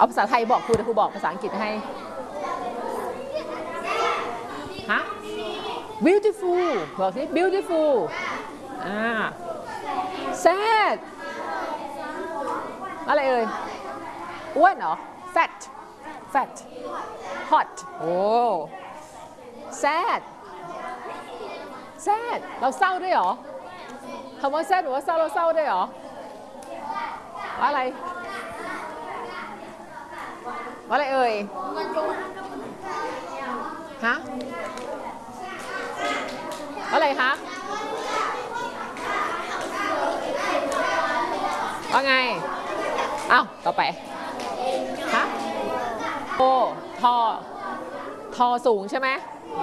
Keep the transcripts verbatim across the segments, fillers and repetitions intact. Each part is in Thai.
เอาภาษาไทยบอกครูแต่ครูบอกภาษาอังกฤษให้ฮะ beautiful บอกสิ beautiful อ่า sad อะไรเอ่ยอ้วนเหรอ fat fat hot โอ้ sad sad เราเศร้าด้วยเหรอคำว่า sad หรือว่าเศร้าเราเศร้าด้วยเหรอว่าอะไรว่าอะไรเอ่ยฮะว่าอะไรคะว่าไงอ้าวต่อไปฮะโอทอทอสูงใช่ไหม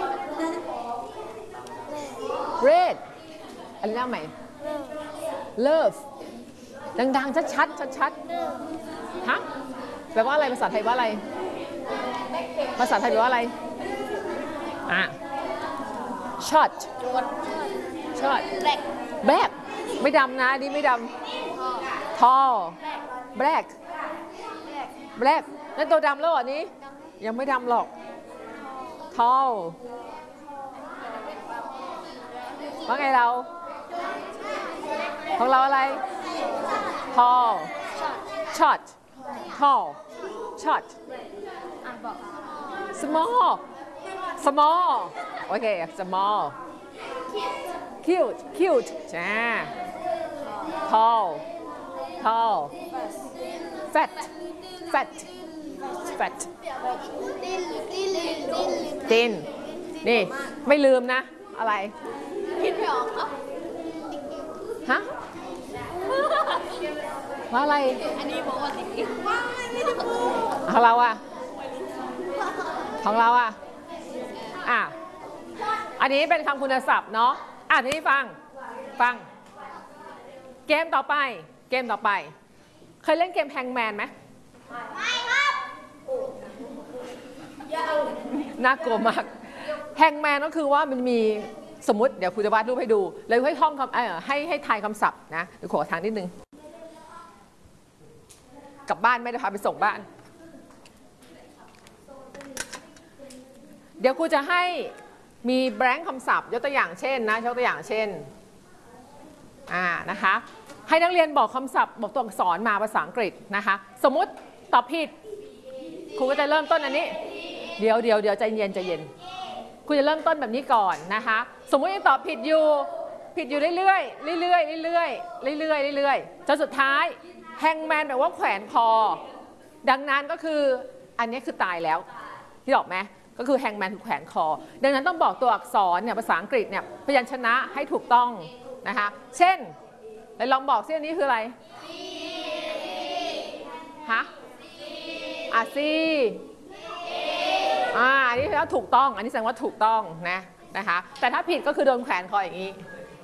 red อันนี้ใหม่ love ดังๆชัดๆชัดๆฮะแปลว่าอะไรภาษาไทยว่าอะไรภาษาไทยแปลว่าอะไรอ่ะ short short black ไม่ดำนะนี่ไม่ดำ tall black black นั่นตัวดำแล้วเหรอนี้ยังไม่ดำหรอก tall ว่าไงเราของเราอะไร tall short tall short small small โอเค small cute cute จ้า tall tall fat fat fat thin นี่ไม่ลืมนะอะไรคิดไม่ออกฮะว่าอะไรอันนี้บอกว่าติ๊กของเราอะของเราอะอ่ะอันนี้เป็นคำคุณศัพท์เนาะอ่ะทีนี้ฟังฟังเกมต่อไปเกมต่อไปเคยเล่นเกมแฮงแมนไหมไม่ครับน่ากลัวมากแฮงแมนก็คือว่ามันมีสมมติเดี๋ยวครูจะวาดรูปให้ดูเลยให้ท่องคำเออให้ให้ทายคำศัพท์นะเดี๋ยวขอทางนิดนึงกลับบ้านไม่ได้พาไปส่งบ้านเดี๋ยวครูจะให้มีแบงค์คำศัพท์ยกตัวอย่างเช่นนะยกตัวอย่างเช่นอ่านะคะให้นักเรียนบอกคำศัพท์บอกตัวอักษรมาภาษาอังกฤษนะคะสมมุติตอบผิดครูก็จะเริ่มต้นอันนี้เดี๋ยวเดี๋ยวเดี๋ยวใจเย็นใจเย็นครูจะเริ่มต้นแบบนี้ก่อนนะคะสมมุติยังตอบผิดอยู่ผิดอยู่เรื่อยๆเรื่อยๆเรื่อยๆเรื่อยๆเรื่อยๆจนสุดท้ายแฮงแมนแปลว่าแขวนคอดังนั้นก็คืออันนี้คือตายแล้วที่บอกไหมก็คือแฮงแมนคือแขวนคอดังนั้นต้องบอกตัวอักษรเนี่ยภาษาอังกฤษเนี่ยพยัญชนะให้ถูกต้องนะคะเช่นไปลองบอกซิอันนี้คืออะไรฮะอาซีอ่าอันนี้แปลว่าถูกต้องอันนี้แสดงว่าถูกต้องนะนะคะแต่ถ้าผิดก็คือโดนแขวนคออย่างนี้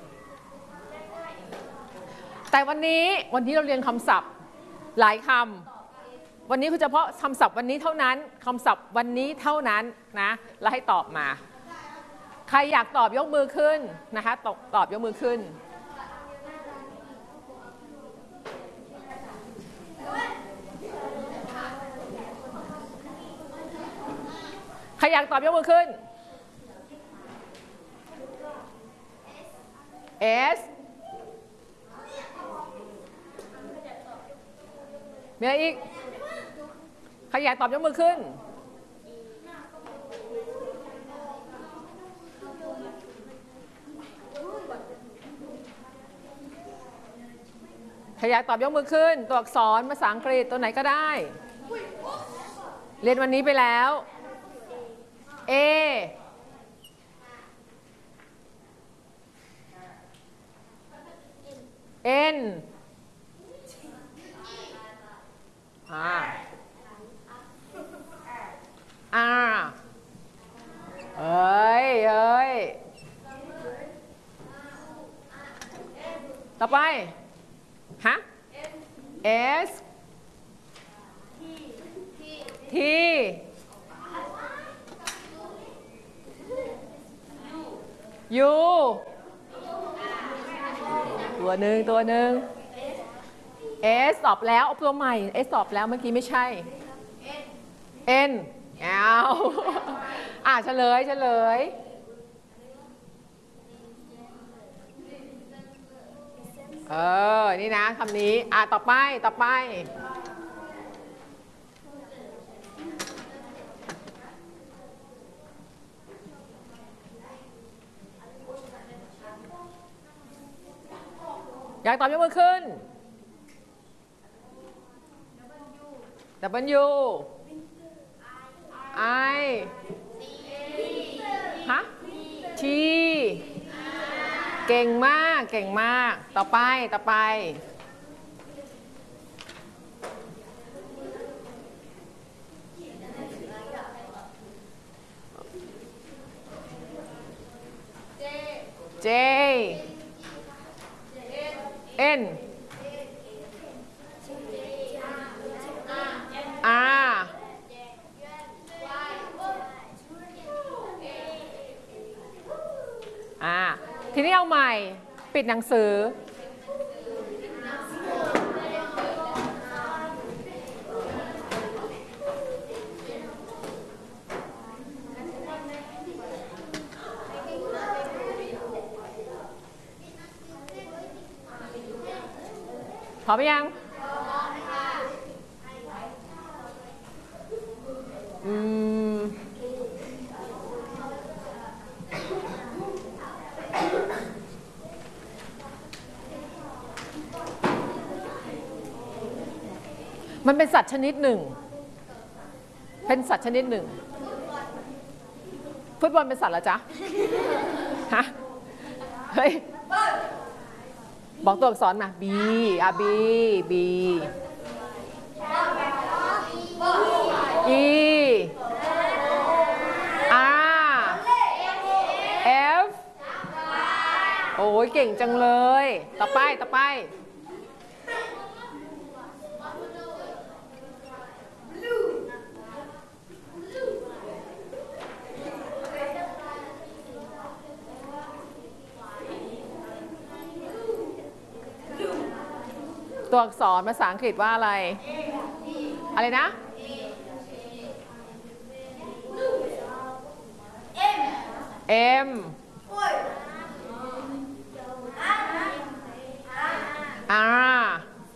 แต่วันนี้วันนี้เราเรียนคำศัพท์หลายคำวันนี้คือเฉพาะคำศัพท์วันนี้เท่านั้นคำศัพท์วันนี้เท่านั้นนะแล้วให้ตอบมาใครอยากตอบยกมือขึ้นนะคะตอบตอบยกมือขึ้นใครอยากตอบยกมือขึ้น S มีอะไรอีกใครอยากตอบยกมือขึ้นใครอยากตอบยกมือขึ้นตัวอักษรภาษาอังกฤษตัวไหนก็ได้เรียนวันนี้ไปแล้ว A N อ่า R เอ้ยเอ้ยต่อไปฮะ S T U ตัวหนึ่งตัวหนึ่ง S ตอบแล้วตัวใหม่ S ตอบแล้วเมื่อกี้ไม่ใช่ N เอาอ่ะเฉลยเฉลยเออนี่นะคำนี้อ่ะต่อไปต่อไปอยากตอบยกมือขึ้น W I ฮะ T เก่งมากเก่งมากต่อไปต่อไปJ N R อ่าทีนี้เอาใหม่ปิดหนังสือพร้อมยังอืมมันเป็นสัตว์ชนิดหนึ่งเป็นสัตว์ชนิดหนึ่งฟุตบอลเป็นสัตว์เหรอจ๊ะฮะเฮ้ยบอกตัวอักษรมา B อ่ะ B B E R F โอ้ยเก่งจังเลยต่อไปต่อไปตัวอักษรภาษาอังกฤษว่าอะไรอะไรนะ M R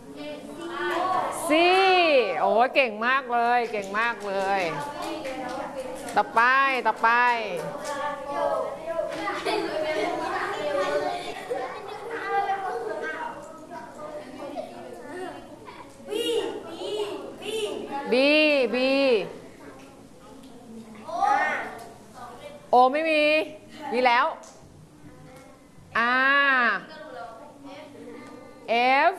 C โอ้เก่งมากเลยเก่งมากเลยต่อไปต่อไปB B โอไม่มีมีแล้ว R F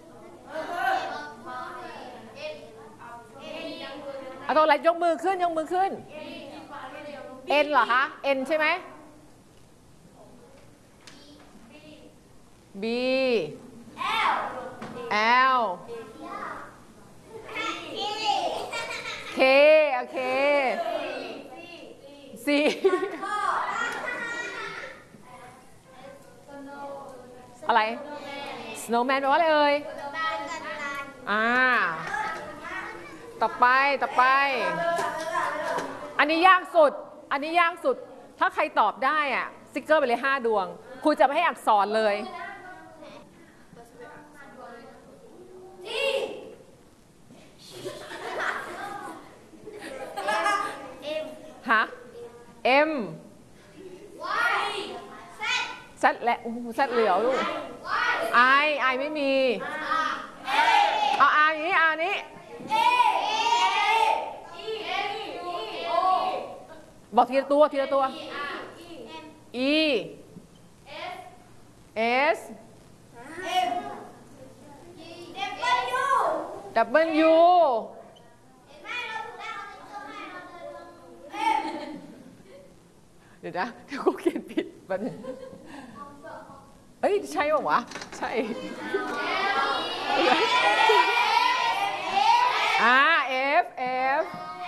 เอาตัวอะไรยกมือขึ้นยกมือขึ้น N เหรอคะ N ใช่ไหม B L K โอเค C อะไร snowman แปลว่าอะไรเอ่ยอ่าต่อไปต่อไปอันนี้ยากสุดอันนี้ยากสุดถ้าใครตอบได้อ่ะสติ๊กเกอร์ไปเลยห้าดวงครูจะไม่ให้อักษรเลยฮะ M Z และZ เหลียวลูก I I ไม่มีเอา R นี้ R นี้บอกทีละตัวทีละตัว E S W เดี๋ยวนะเดี๋ยวกูเขียนผิดบันเอ้ยใช่ป่าววะใช่อ่า F F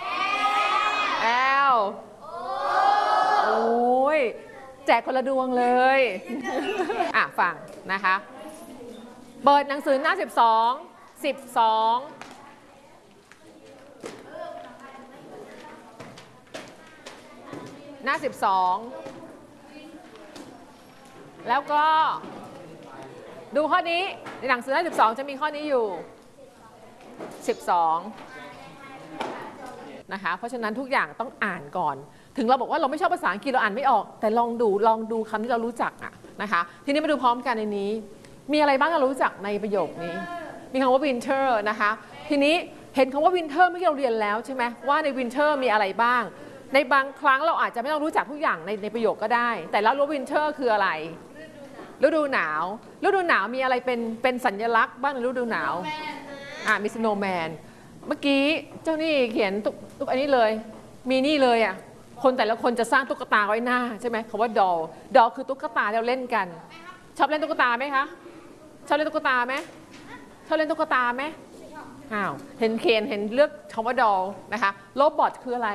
L โอ้ยแจกคนละดวงเลยอ่ะฟังนะคะเปิดหนังสือหน้าสิบสอง สิบสองหน้าสิบสองแล้วก็ดูข้อนี้ในหนังสือหน้าสิบสองจะมีข้อนี้อยู่สิบสองนะคะเพราะฉะนั้นทุกอย่างต้องอ่านก่อนถึงเราบอกว่าเราไม่ชอบภาษาอังกฤษเราอ่านไม่ออกแต่ลองดูลองดูคำที่เรารู้จักอะนะคะทีนี้มาดูพร้อมกันในนี้มีอะไรบ้างเรารู้จักในประโยคนี้มีคำว่า winter นะคะทีนี้เห็นคำว่า winter เมื่อกี้เราเรียนแล้วใช่ไหมว่าใน winter มีอะไรบ้างในบางครั้งเราอาจจะไม่ต้องรู้จักทุกอย่างในในประโยคก็ได้แต่แล้วรู้ winter คืออะไรฤดูหนาวฤดูหนาวมีอะไรเป็นเป็นสัญลักษณ์บ้างในฤดูหนาวอ่ามี snowman เมื่อกี้เจ้านี่เขียนตุ๊กตุ๊กอันนี้เลยมีนี่เลยอ่ะคนแต่ละคนจะสร้างตุ๊กตาไว้หน้าใช่ไหมคำว่า doll doll คือตุ๊กตาที่เราเล่นกันชอบเล่นตุ๊กตาไหมคะชอบเล่นตุ๊กตาไหมชอบเล่นตุ๊กตาไหมอ้าวเห็นเคนเห็นเลือกคำว่า doll นะคะโรบอทคืออะไร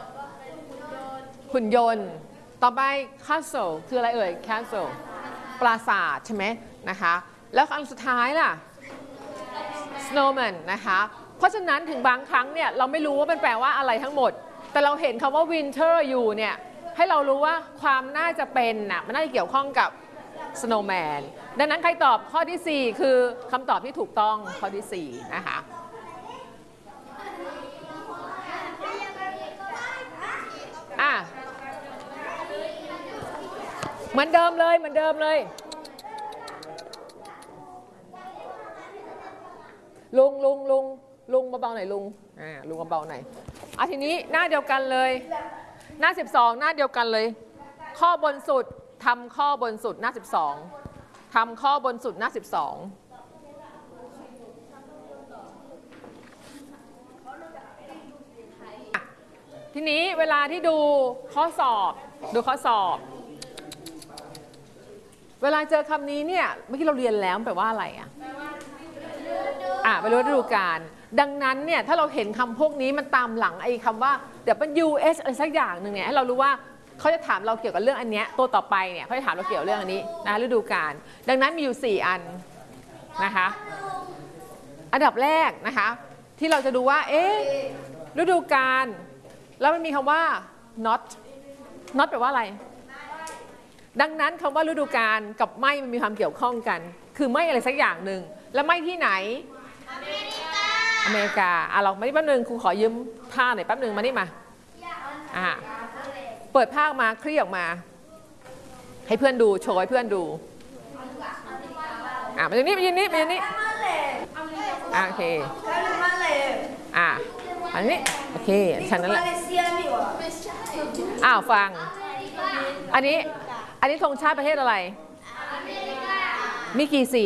หุ่นยนต์ต่อไป castle คืออะไรเอ่ย castle ปราสาทใช่ไหมนะคะแล้วอันสุดท้ายล่ะ snowman นะคะเพราะฉะนั้นถึงบางครั้งเนี่ยเราไม่รู้ว่ามันแปลว่าอะไรทั้งหมดแต่เราเห็นคำว่า winter อยู่เนี่ยให้เรารู้ว่าความน่าจะเป็นน่ะมันน่าจะเกี่ยวข้องกับ snowman ดังนั้นใครตอบข้อที่สี่คือคำตอบที่ถูกต้องข้อที่สี่นะคะอ่ะเหมือนเดิมเลยเหมือนเดิมเลยลุงลุงลุงลุงเบาๆหน่อยลุงอ่าลุงเบาๆหน่อยอ่ะทีนี้หน้าเดียวกันเลยหน้าสิบสองหน้าเดียวกันเลยข้อบนสุดทำข้อบนสุดหน้าสิบสองทำข้อบนสุดหน้าสิบสองทีนี้เวลาที่ดูข้อสอบดูข้อสอบเวลาเจอคำนี้เนี่ยเมื่อกี้เราเรียนแล้วแปลว่าอะไรอ่ะอ่ะไปรู้ฤดูกาลดังนั้นเนี่ยถ้าเราเห็นคำพวกนี้มันตามหลังไอ้คำว่า ดับเบิลยู เอส อะไรสักอย่างหนึ่งเนี่ยให้เรารู้ว่าเขาจะถามเราเกี่ยวกับเรื่องอันเนี้ยตัวต่อไปเนี่ยเขาจะถามเราเกี่ยวกับเรื่องอันนี้นะฤดูกาลดังนั้นมีอยู่สี่อันนะคะอันดับแรกนะคะที่เราจะดูว่าเอ๊ะฤดูกาลแล้วมันมีคำว่า not not แปลว่าอะไรดังนั้นคำว่าฤดูกาลกับไม่มันมีความเกี่ยวข้องกันคือไม่อะไรสักอย่างหนึ่งแล้วไม่ที่ไหนอเมริกาอเมริกาอ่ะเรามาที่แป๊บนึงครูขอยืมผ้าหน่อยแป๊บนึงมานี่มาอ่ะเปิดผ้ามาคลี่ออกมาให้เพื่อนดูโชว์ให้เพื่อนดูอ่ะมาตรงนี้มายืนนี่มายืนนี่อ่ะโอเคอ่ะอันนี้โอเคฉันนั่นแหละอ้าวฟังอันนี้อันนี้ธงชาติประเทศอะไรมีกี่สี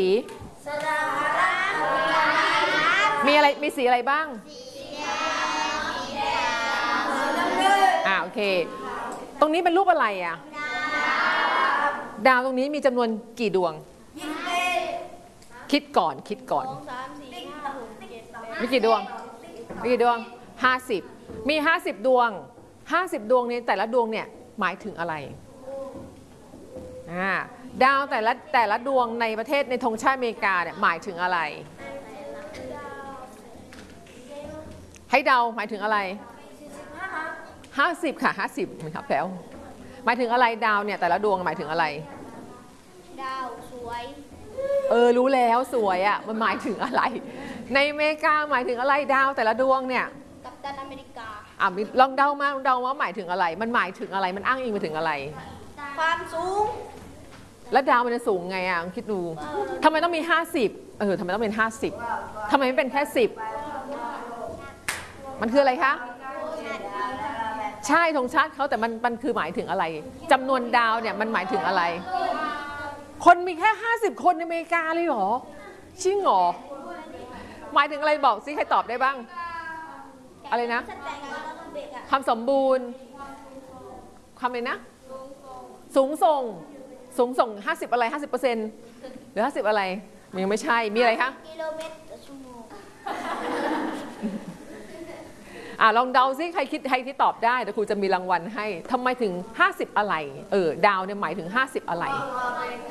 มีอะไรมีสีอะไรบ้างอ่าโอเคตรงนี้เป็นรูปอะไรอ่ะดาวตรงนี้มีจำนวนกี่ดวงคิดก่อนคิดก่อนมีกี่ดวงมีกี่ดวงห้าสิบมีห้าสิบดวงห้าสิบดวงนี้แต่ละดวงเนี่ยหมายถึงอะไรอ่าดาวแต่ละแต่ละดวงในประเทศในธงชาติอเมริกาเนี่ยหมายถึงอะไรให้เดาหมายถึงอะไรห้าสิบค่ะห้าสิบครับแล้วหมายถึงอะไรดาวเนี่ยแต่ละดวงหมายถึงอะไรดาวสวยเออรู้แล้วสวยอ่ะมันหมายถึงอะไรในอเมริกาหมายถึงอะไรดาวแต่ละดวงเนี่ยกัปตันอเมริกาอ่ะลองเดามาลองเดาว่าหมายถึงอะไรมันหมายถึงอะไรมันอ้างอิงไปถึงอะไรความสูงแล้วดาวมันจะสูงไงอ่ะคิดดูทำไมต้องมีห้าสิบเออทำไมต้องเป็นห้าสิบทำไมไม่เป็นแค่สิบมันคืออะไรคะใช่ธงชาติเขาแต่มันมันคือหมายถึงอะไรจำนวนดาวเนี่ยมันหมายถึงอะไรคนมีแค่ห้าสิบคนในอเมริกาเลยเหรอจริงเหรอหมายถึงอะไรบอกซิใครตอบได้บ้างอะไรนะความสมบูรณ์ความอะไรนะสูงส่งสูงส่งห้าสิบอะไรห้าสิบเปอร์เซ็นต์หรือห้าสิบอะไรมันยังไม่ใช่มีอะไรคะกิโลเมตรต่อชั่วโมงอ่ะลองเดาซิใครคิดใครที่ตอบได้เดี๋ยวครูจะมีรางวัลให้ทำไมถึงห้าสิบอะไรเออดาวเนี่ยหมายถึงห้าสิบอะไร